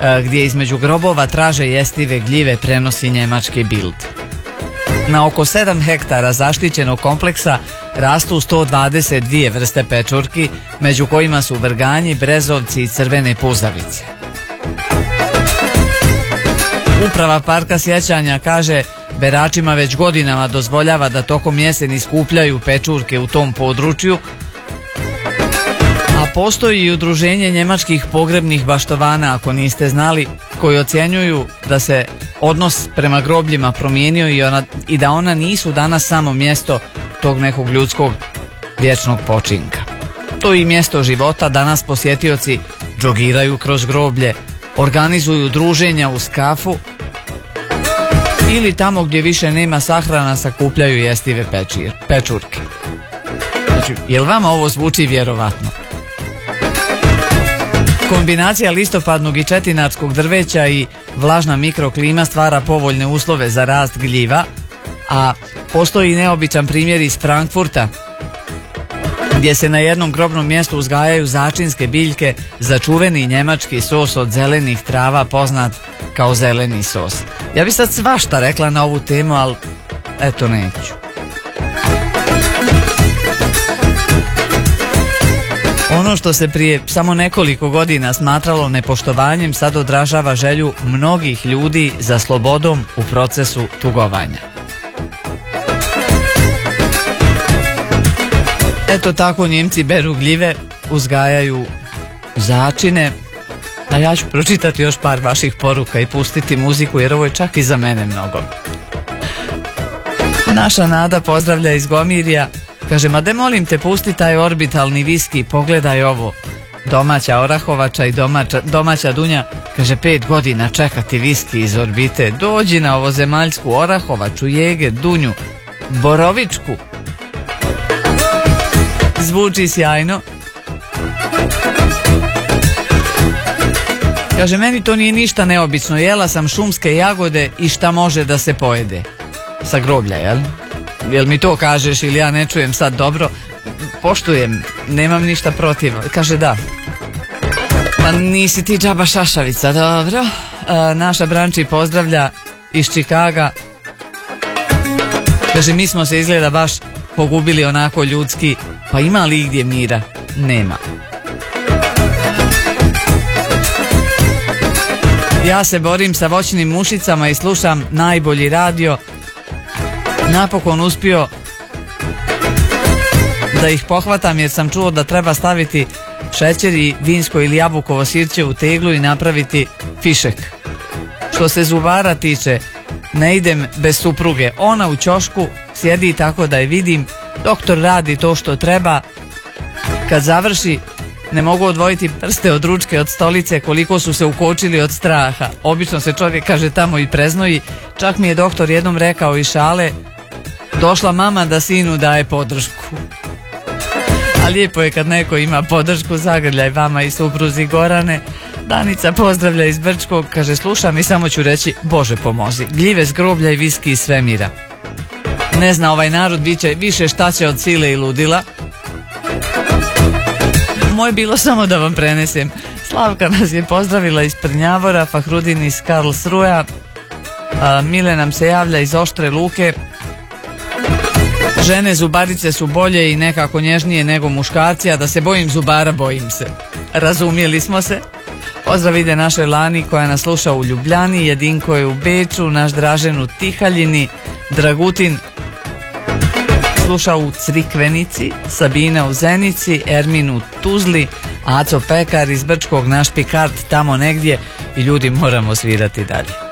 gdje između grobova traže jestive gljive, prenosi njemački Bild. Na oko 7 hektara zaštićenog kompleksa rastu 122 vrste pečurki, među kojima su vrganji, brezovci i crvene puzavice. Uprava Parka sjećanja kaže beračima već godinama dozvoljava da tokom jeseni skupljaju pečurke u tom području, a postoji i udruženje njemačkih pogrebnih baštovana, ako niste znali, koji ocjenjuju da se odnos prema grobljima promijenio i da ona nisu danas samo mjesto tog nekog ljudskog vječnog počinka. To je i mjesto života. Danas posjetioci džogiraju kroz groblje, organizuju druženja uz kafu ili tamo gdje više nema sahrana sakupljaju jestive pečurke. Znači, jel vama ovo zvuči vjerovatno? Kombinacija listopadnog i četinarskog drveća i vlažna mikroklima stvara povoljne uslove za rast gljiva, a postoji neobičan primjer iz Frankfurta, gdje se na jednom grobnom mjestu uzgajaju začinske biljke za čuveni njemački sos od zelenih trava poznat kao zeleni sos. Ja bi sad svašta rekla na ovu temu, ali eto neću. Ono što se prije samo nekoliko godina smatralo nepoštovanjem sad odražava želju mnogih ljudi za slobodom u procesu tugovanja. Eto tako Njemci beru gljive, uzgajaju začine, a ja ću pročitati još par vaših poruka i pustiti muziku jer ovo je čak i za mene mnogo. Naša Nada pozdravlja iz Gomirja. Kaže, ma de molim te, pusti taj orbitalni viski, pogledaj ovo. Domaća Orahovača i domaća Dunja, kaže, 5 godina čekati viski iz orbite. Dođi na ovozemaljsku Orahovaču, Jege, Dunju, Borovičku. Zvuči sjajno. Kaže, meni to nije ništa neobično, jela sam šumske jagode i šta može da se pojede. Sa groblja, jel? Jel mi to kažeš ili ja ne čujem sad dobro? Poštujem, nemam ništa protiv. Kaže da. Pa nisi ti džaba šašavica, dobro. Naša Branči pozdravlja iz Čikaga. Kaže, mi smo se izgleda baš pogubili onako ljudski. Pa ima li gdje mira? Nema. Ja se borim sa voćnim mušicama i slušam najbolji radio. Napokon uspio da ih pohvatam jer sam čuo da treba staviti šećer i vinsko ili jabukovo sirće u teglu i napraviti fišek. Što se zubara tiče, ne idem bez supruge. Ona u ćošku sjedi tako da je vidim, doktor radi to što treba. Kad završi, ne mogu odvojiti prste od ručke od stolice koliko su se ukočili od straha. Obično se čovjek, kaže, tamo i preznoji. Čak mi je doktor jednom rekao iz šale, došla mama da sinu daje podršku. A lijepo je kad neko ima podršku, zagrljaj vama i supruzi Gorane. Danica pozdravlja iz Brčkog, kaže, slušam i samo ću reći, Bože pomozi, gljive s groblja i viski iz svemira. Ne zna ovaj narod, bit će više šta će od sile i ludila. Moje bilo samo da vam prenesem. Slavka nas je pozdravila iz Prnjavora, Fahrudin iz Karlsruja, Mile nam se javlja iz Oštre Luke. Žene zubarice su bolje i nekako nježnije nego muškarci, a da se bojim zubara, bojim se. Razumjeli smo se. Pozdrav ide našoj Lani koja nas sluša u Ljubljani, Jedinko je u Beču, naš Dražen u Tihaljini, Dragutin sluša u Crikvenici, Sabina u Zenici, Ermin u Tuzli, Aco Pekar iz Brčkog, naš Pikard tamo negdje i ljudi moramo svirati dalje.